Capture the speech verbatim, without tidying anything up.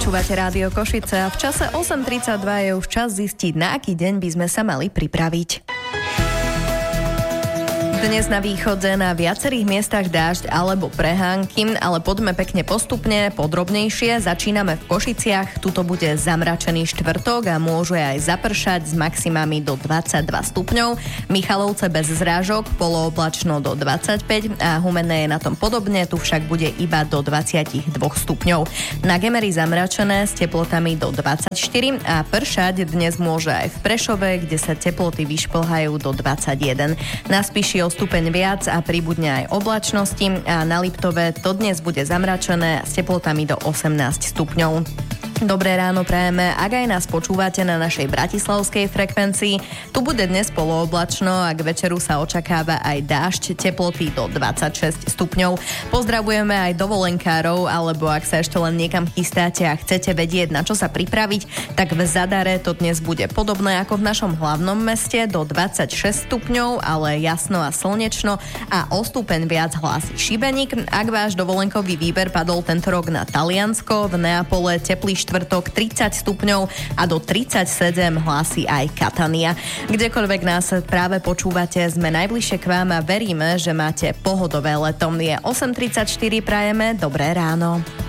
Počúvate Rádio Košice a v čase osem tridsaťdva je už čas zistiť, na aký deň by sme sa mali pripraviť. Dnes na východe na viacerých miestach dážď alebo prehánky, ale poďme pekne postupne, podrobnejšie. Začíname v Košiciach, tuto bude zamračený štvrtok a môže aj zapršať s maximami do dvadsaťdva stupňov. Michalovce bez zrážok, polooblačno do dvadsaťpäť a Humenné je na tom podobne, tu však bude iba do dvadsaťdva stupňov. Na Gemeri zamračené s teplotami do dvadsaťštyri a pršať dnes môže aj v Prešove, kde sa teploty vyšplhajú do dvadsaťjeden. Na Spiši o stupeň viac a pribudne aj oblačnosti a na Liptove to dnes bude zamračené s teplotami do osemnásť stupňov. Dobré ráno prajeme, ak aj nás počúvate na našej bratislavskej frekvencii. Tu bude dnes polooblačno a k večeru sa očakáva aj dážď, teploty do dvadsaťšesť stupňov. Pozdravujeme aj dovolenkárov, alebo ak sa ešte len niekam chystáte a chcete vedieť, na čo sa pripraviť, tak v Zadare to dnes bude podobné ako v našom hlavnom meste do dvadsaťšesť stupňov, ale jasno a slnečno a o stupeň viac hlási Šibenik. Ak váš dovolenkový výber padol tento rok na Taliansko, v Neapole teplý štvrtok tridsať stupňov a do tridsaťsedem hlási aj Catania. Kdekoľvek nás práve počúvate, sme najbližšie k vám a veríme, že máte pohodové leto. Je osem tridsaťštyri, prajeme dobré ráno.